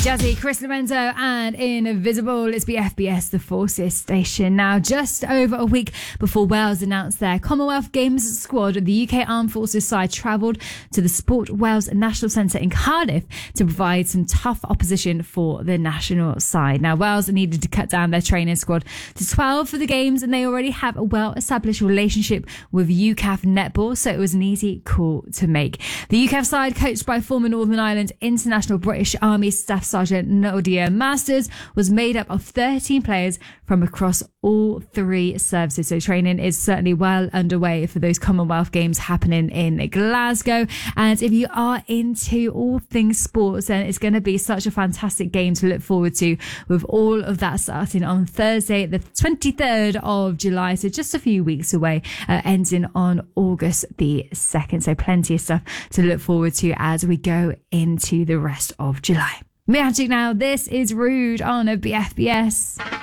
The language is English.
Jazzy, Chris Lorenzo and Invisible. It's BFBS, the Forces station. Now, just over a week before Wales announced their Commonwealth Games squad, the UK Armed Forces side travelled to the Sport Wales National Centre in Cardiff to provide some tough opposition for the national side. Now, Wales needed to cut down their training squad to 12 for the Games, and they already have a well-established relationship with UCAF Netball, so it was an easy call to make. The UCAF side, coached by former Northern Ireland International British Army Staff Sergeant Nadia Masters, was made up of 13 players from across all three services. So training is certainly well underway for those Commonwealth Games happening in Glasgow. And if you are into all things sports, then it's going to be such a fantastic game to look forward to, with all of that starting on Thursday, the 23rd of July. So just a few weeks away, ending on August the 2nd. So plenty of stuff to look forward to as we go into the rest of July. Magic now. This is Rude on a BFBS.